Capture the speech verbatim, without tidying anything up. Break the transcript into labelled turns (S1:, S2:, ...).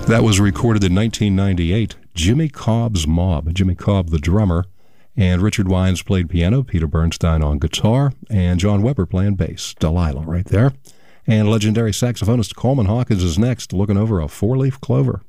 S1: That was recorded in nineteen ninety-eight. Jimmy Cobb's Mob. Jimmy Cobb, the drummer, and Richard Wines played piano, Peter Bernstein on guitar, and John Weber playing bass. Delilah right there. And legendary saxophonist Coleman Hawkins is next, looking over a four-leaf clover.